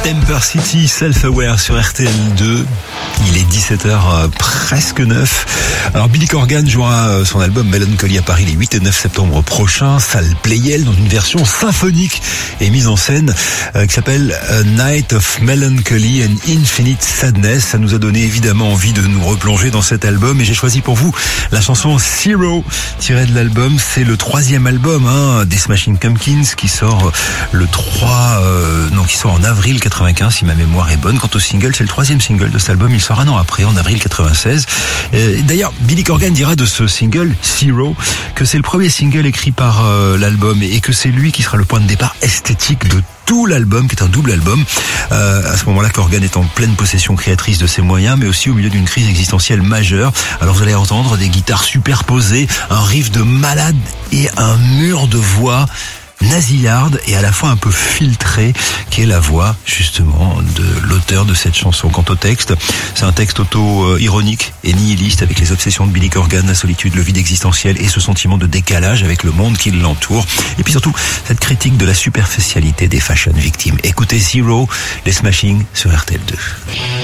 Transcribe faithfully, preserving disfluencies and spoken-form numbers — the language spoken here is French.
Temper City, Self-Aware sur R T L deux. Il est dix-sept heures presque neuf. Alors Billy Corgan jouera son album Melancholy à Paris les huit et neuf septembre prochains. Salle Playel dans une version symphonique et mise en scène euh, qui s'appelle A Night of Melancholy and Infinite Sadness. Ça nous a donné évidemment envie de nous replonger dans cet album et j'ai choisi pour vous la chanson Zero tirée de l'album. C'est le troisième album hein, des Smashing Pumpkins qui sort le trois euh, non qui sort en avril quatre-vingt-quinze si ma mémoire est bonne. Quant au single, c'est le troisième single de cet album. Il sort un an après, en avril quatre-vingt-seize. Et d'ailleurs, Billy Corgan dira de ce single Zero que c'est le premier single écrit par euh, l'album et que c'est lui qui sera le point de départ esthétique de tout l'album, qui est un double album. Euh, à ce moment-là, Corgan est en pleine possession créatrice de ses moyens, mais aussi au milieu d'une crise existentielle majeure. Alors vous allez entendre des guitares superposées, un riff de malade et un mur de voix nasillarde et à la fois un peu filtré, qui est la voix justement de l'auteur de cette chanson. Quant au texte, c'est un texte auto-ironique et nihiliste avec les obsessions de Billy Corgan, la solitude, le vide existentiel et ce sentiment de décalage avec le monde qui l'entoure. Et puis surtout, cette critique de la superficialité des fashion victimes. Écoutez Zero, les Smashing sur R T L deux.